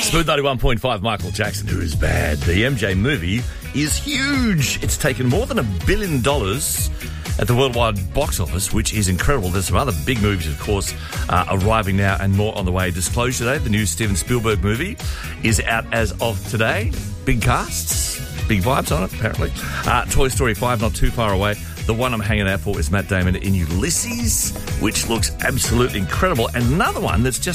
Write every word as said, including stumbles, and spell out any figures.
Smooth ninety-one point five, Michael Jackson, who is bad. The M J movie is huge. It's taken more than a billion dollars at the worldwide box office, which is incredible. There's some other big movies, of course, uh, arriving now and more on the way. Disclosure Day, the new Steven Spielberg movie, is out as of today. Big casts, big vibes on it, apparently. Uh, Toy Story five, not too far away. The one I'm hanging out for is Matt Damon in Ulysses, which looks absolutely incredible. And another one that's just